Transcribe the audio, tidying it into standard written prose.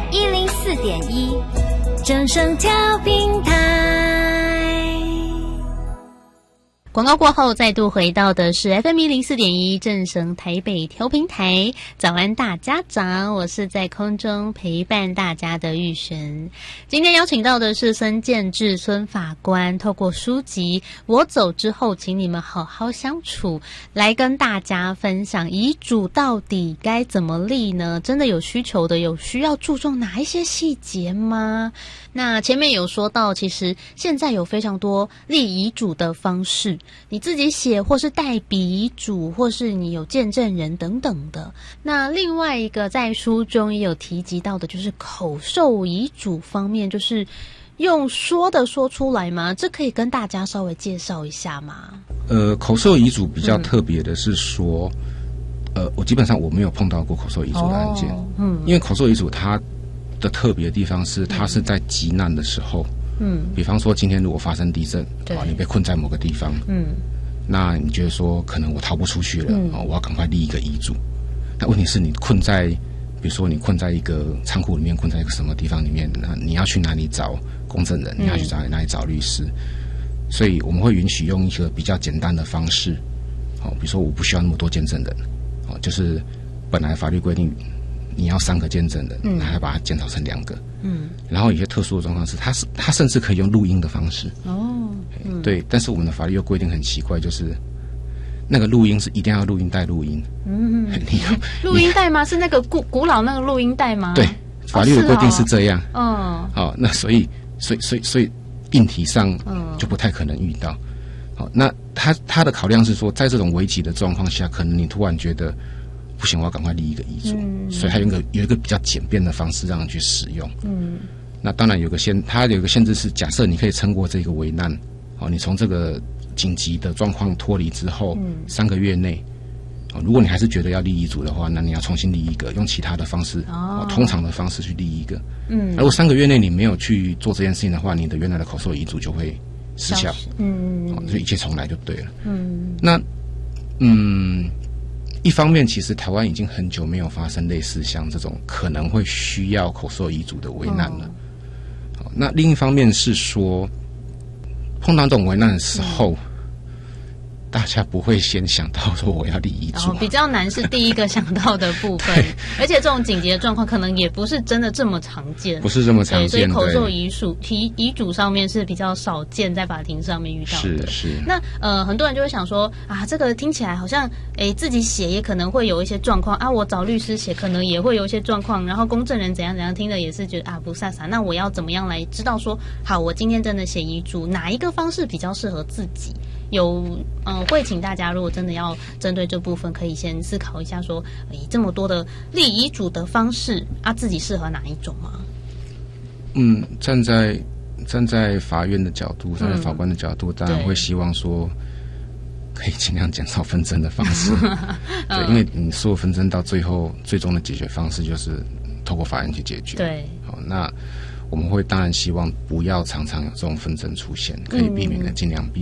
104.1正声调频台。 广告过后，再度回到的是 FM104.1正声台北调频台。早安大家长，我是在空中陪伴大家的玉璇。今天邀请到的是孙建志孙法官，透过书籍《我走之后，请你们好好相处》，来跟大家分享遗嘱到底该怎么立呢？真的有需求的，有需要注重哪一些细节吗？那前面有说到，其实现在有非常多立遗嘱的方式，你自己写，或是代笔遗嘱，或是你有见证人等等的。那另外一个在书中也有提及到的，就是口授遗嘱方面，就是用说的说出来吗？这可以跟大家稍微介绍一下吗？ 口授遗嘱比较特别的是说，我基本上我没有碰到过口授遗嘱的案件，因为口授遗嘱它的特别的地方是，它是在急难的时候，比方说今天如果发生地震，你被困在某个地方，那你觉得说可能我逃不出去了，我要赶快立一个遗嘱。那问题是你困在，比如说你困在一个仓库里面，困在一个什么地方里面，那你要去哪里找公证人？你要去哪里找律师？所以我们会允许用一个比较简单的方式，比如说我不需要那么多见证人，就是本来法律规定你要3个见证人，还把它减少成2个。然后有些特殊的状况是，他甚至可以用录音的方式。对，但是我们的法律又规定很奇怪，就是那个录音是一定要录音带录音。 录音带吗？是那个古老那个录音带吗？ 对，法律的规定是这样。 好， 那所以硬体上就不太可能遇到。好，那他的考量是说，在这种危急的状况下，可能你突然觉得不行，我要赶快立一个遗嘱，所以它有一个比较简便的方式让人去使用。那当然它有一个限制是，假设你可以撑过这个危难，你从这个紧急的状况脱离之后，3个月内，如果你还是觉得要立遗嘱的话，那你要重新立一个，用其他的方式，通常的方式去立一个。如果3个月内你没有去做这件事情的话，你的原来的口授遗嘱就会失效。所以一切重来就对了。那一方面，其实台湾已经很久没有发生类似像这种可能会需要口授遗嘱的危难了。那另一方面是说，碰到这种危难的时候，大家不会先想到说我要立遗嘱， 比较难是第一个想到的部分。而且这种紧急的状况可能也不是真的这么常见， 不是这么常见。 所以口授遗嘱上面是比较少见，在法庭上面遇到的。 是。 那很多人就会想说啊，这个听起来好像自己写也可能会有一些状况啊，我找律师写可能也会有一些状况，然后公证人怎样怎样，听了也是觉得啊不飒飒。那我要怎么样来知道说，好，我今天真的写遗嘱，哪一个方式比较适合自己？会请大家，如果真的要针对这部分，可以先思考一下说，这么多的立遗嘱的方式啊，自己适合哪一种吗？ 站在法院的角度，站在法官的角度，当然会希望说，可以尽量减少纷争的方式。对，因为你所有纷争到最终的解决方式就是透过法院去解决。 对， 好，那我们会当然希望不要常常有这种纷争出现，可以避免的尽量避免。